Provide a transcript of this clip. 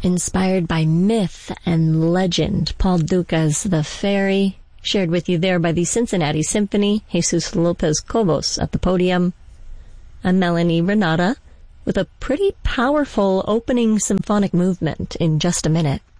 inspired by myth and legend. Paul Dukas' The Fairy, shared with you there by the Cincinnati Symphony, Jesus Lopez Cobos at the podium. I'm Melanie Renata with a pretty powerful opening symphonic movement in just a minute.